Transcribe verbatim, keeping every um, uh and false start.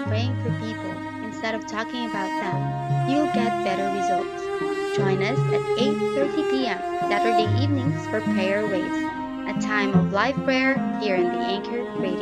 praying for people instead of talking about them, you'll get better results. Join us at eight thirty p m Saturday evenings for Prayer Waves, a time of live prayer here in the Anchor Radio